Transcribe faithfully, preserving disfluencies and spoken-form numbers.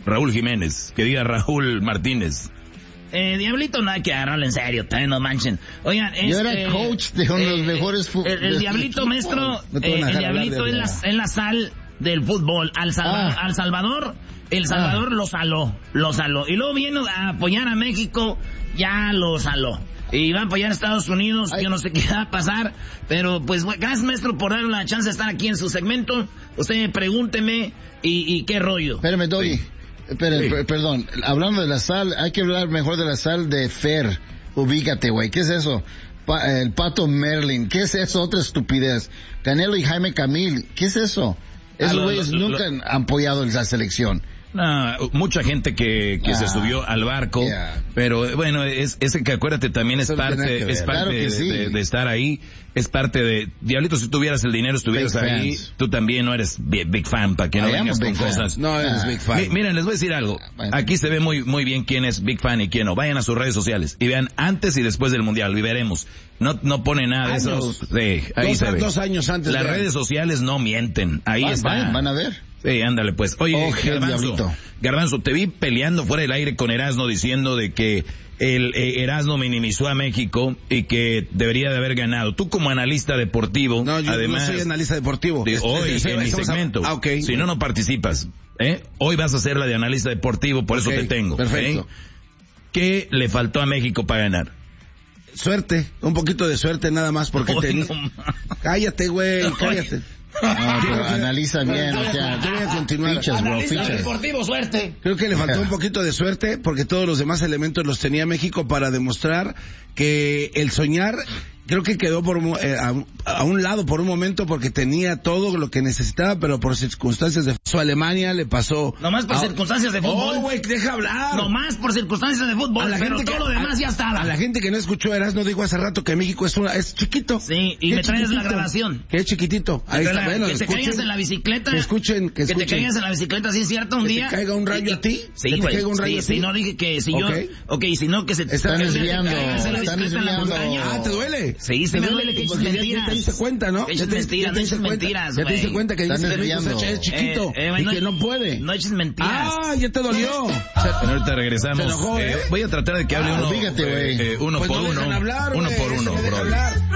Raúl Jiménez, que diga Raúl Martínez. Eh, Diablito no hay que agarrarlo en serio, también no manchen. Oigan, este, yo era coach de uno de los eh, mejores fu- El, el Diablito, maestro, eh, el Diablito es la, es la sal del fútbol. Al, Salva, ah. al Salvador, El Salvador ah. lo saló, lo saló. Y luego vino a apoyar a México, ya lo saló. Y va a apoyar a Estados Unidos, Ay. yo no sé qué va a pasar, pero pues gracias, maestro, por darle la chance de estar aquí en su segmento. Usted pregúnteme y, y qué rollo. Espérame, Doggy. Sí. Espera, sí. per- perdón, hablando de la sal, hay que hablar mejor de la sal de Fer. Ubícate, güey, ¿qué es eso? Pa- el Pato Merlin, ¿qué es eso? Otra estupidez. Canelo y Jaime Camil, ¿qué es eso? Esos güeyes ah, nunca lo, han apoyado la selección. No, mucha gente que, que ah, se subió al barco, yeah. pero bueno, es ese que acuérdate también es Eso parte, es parte claro de, sí. de, de estar ahí, es parte de, Diablito, si tuvieras el dinero, estuvieras big ahí, fans. Tú también no eres big, big fan, para que no I vengas con fan. Cosas. No eres ah. big fan. M- miren, les voy a decir algo, aquí se ve muy, muy bien quién es big fan y quién no. Vayan a sus redes sociales y vean antes y después del mundial, y veremos. No, no pone nada de eso. Sí, ahí dos, se ve. Dos años antes. Las de... redes sociales no mienten, ahí van, está. Van, van a ver. Sí, ándale pues. Oye, oh, Garbanzo, Garbanzo, te vi peleando fuera del aire con Erasno diciendo de que el eh, Erasno minimizó a México y que debería de haber ganado. Tú como analista deportivo, no, yo además, no soy analista deportivo. De hoy este, en mi segmento. A... Ah, okay. Si no, no participas. ¿eh? Hoy vas a ser la de analista deportivo, por okay, eso te tengo. Perfecto. ¿eh? ¿Qué le faltó a México para ganar? Suerte, un poquito de suerte nada más porque Oy, te... no, cállate, güey, cállate. No, pero analiza bien, o sea, yo voy a continuar. Fichas, bro, fichas. Deportivo, suerte. Creo que le faltó un poquito de suerte porque todos los demás elementos los tenía México para demostrar que el soñar creo que quedó por eh, a, a un lado por un momento porque tenía todo lo que necesitaba, pero por circunstancias de su Alemania le pasó. Nomás por a, circunstancias de fútbol. Oh, güey, deja hablar. Nomás por circunstancias de fútbol, a la pero gente todo que, lo demás a, ya estaba. A la gente que no escuchó Erasmo dijo hace rato que México es una, es chiquito. Sí, y me traes la grabación. Que es chiquitito. Ahí está, bueno, que te escuchen, caigas en la bicicleta. Que escuchen, que escuchen. Que te caigas en la bicicleta, ¿sí es cierto? Un que día. ¿Que te caiga un rayo y, a ti? Sí, ¿Que te güey. caiga un rayo sí, a ti? sí, no dije que si yo... Okay. Ok, si no que se... Están desviando. Están desviando. Ah, ¿te duele? Sí, se me duele que eches mentiras. Ya te diste cuenta, ¿no? Eches mentiras, no eches mentiras, Ya te diste cuenta que Están dices que desviando. es chiquito eh, eh, y no, que no puede. No eches mentiras. Ah, ya te dolió. Pero ahorita regresamos. Se enojó, ¿eh? eh, voy a tratar de que hable ah, uno, fíjate, eh, eh, uno pues por no uno. hablar, uno wey, por uno, se me deja bro. hablar.